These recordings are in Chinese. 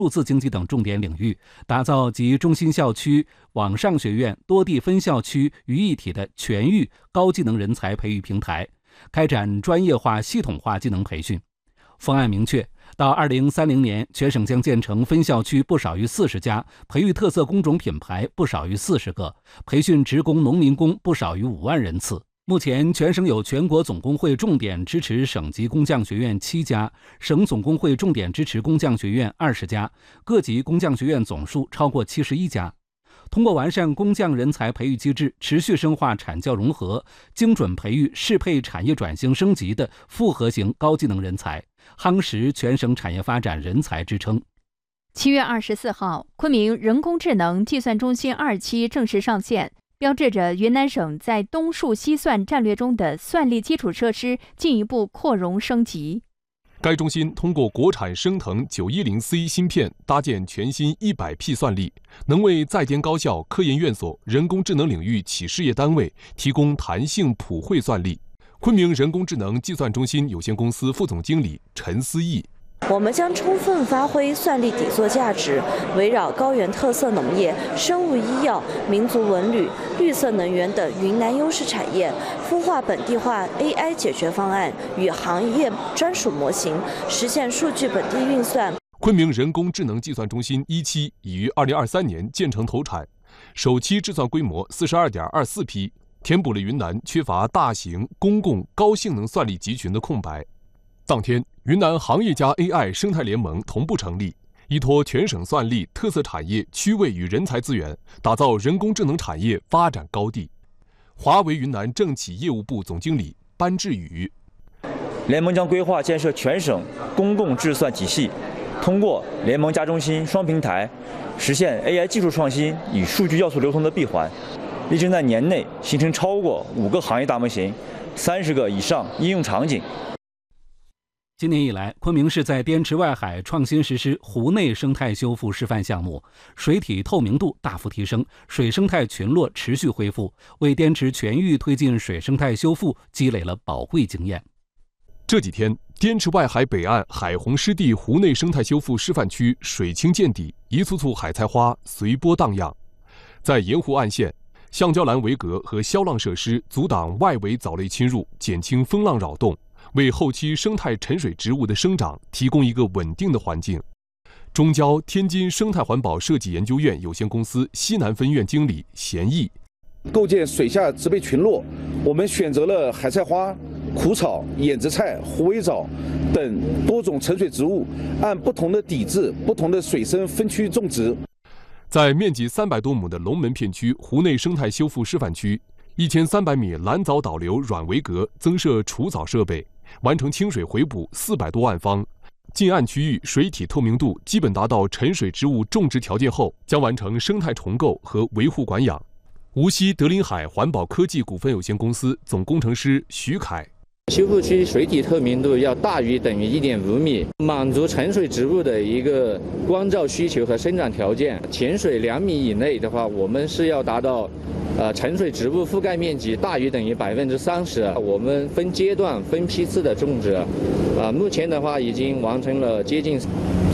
数字经济等重点领域，打造集中心校区、网上学院、多地分校区于一体的全域高技能人才培育平台，开展专业化、系统化技能培训。方案明确，到2030年，全省将建成分校区不少于40家，培育特色工种品牌不少于40个，培训职工、农民工不少于5万人次。目前，全省有全国总工会重点支持省级工匠学院7家，省总工会重点支持工匠学院20家，各级工匠学院总数超过71家。通过完善工匠人才培育机制，持续深化产教融合，精准培育适配产业转型升级的复合型高技能人才，夯实全省产业发展人才支撑。 7月24号，昆明人工智能计算中心2期正式上线，标志着云南省在东数西算战略中的算力基础设施进一步扩容升级。 该中心通过国产升腾 910C 芯片搭建全新 100P 算力，能为在编高校、科研院所、人工智能领域企事业单位提供弹性普惠算力。昆明人工智能计算中心有限公司副总经理陈思义。 我们将充分发挥算力底座价值，围绕高原特色农业、生物医药、民族文旅、绿色能源等云南优势产业，孵化本地化 AI 解决方案与行业专属模型，实现数据本地运算。 昆明人工智能计算中心1期已于2023年建成投产，首期制算规模 42.24 批，填补了云南缺乏大型公共高性能算力集群的空白。当天，云南行业家 AI 生态联盟同步成立，依托全省算力特色产业区位与人才资源，打造人工智能产业发展高地。华为云南政企业务部总经理班志宇： 联盟将规划建设全省公共智算体系，通过联盟加中心双平台，实现 AI 技术创新与数据要素流通的闭环，力争在年内形成超过5个行业大模型、30个以上应用场景。 今年以来，昆明市在滇池外海创新实施湖内生态修复示范项目，水体透明度大幅提升，水生态群落持续恢复，为滇池全域推进水生态修复积累了宝贵经验。 这几天，滇池外海北岸海洪湿地湖内生态修复示范区水清见底，一簇簇海菜花随波荡漾。在盐湖岸线，橡胶栏围隔和消浪设施阻挡外围藻类侵入，减轻风浪扰动，为后期生态沉水植物的生长提供一个稳定的环境。中交天津生态环保设计研究院有限公司西南分院经理贤义： 构建水下植被群落，我们选择了海菜花、苦草、眼子菜、虎尾藻等多种沉水植物，按不同的底质、不同的水深分区种植。 在面积300多亩的龙门片区湖内生态修复示范区，1300米蓝藻导流软围隔增设除藻设备，完成清水回补400多万方。近岸区域水体透明度基本达到沉水植物种植条件后，将完成生态重构和维护管养。无锡德林海环保科技股份有限公司总工程师徐凯： 修复区水体透明度要大于等于1.5米，满足沉水植物的一个光照需求和生长条件。潜水2米以内的话，我们是要达到沉水植物覆盖面积大于等于30%。我们分阶段、分批次的种植。目前的话已经完成了接近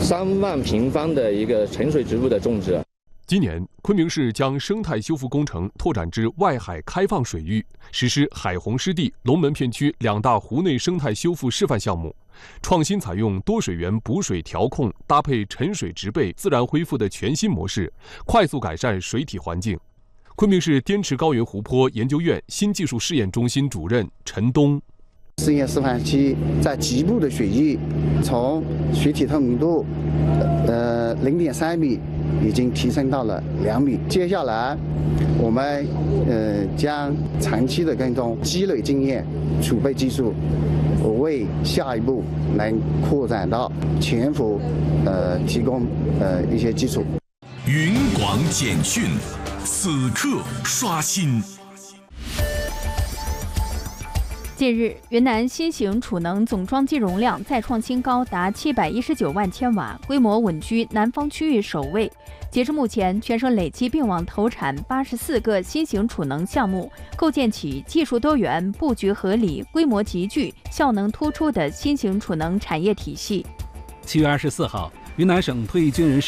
3万平方的一个沉水植物的种植。 今年，昆明市将生态修复工程拓展至外海开放水域，实施海洪湿地、龙门片区2大湖内生态修复示范项目，创新采用多水源补水调控搭配沉水植被自然恢复的全新模式，快速改善水体环境。昆明市滇池高原湖泊研究院新技术试验中心主任陈东： 试验示范期在局部的水域，从水体透明度0.3米已经提升到了2米。接下来，我们将长期的跟踪，积累经验，储备技术，为下一步能扩展到全湖提供一些基础。 云广简讯，此刻刷新。 近日，云南新型储能总装机容量再创新高，达719万千瓦，规模稳居南方区域首位。截至目前，全省累计并网投产84个新型储能项目，构建起技术多元、布局合理、规模集聚、效能突出的新型储能产业体系。 7月24号， 云南省退役军人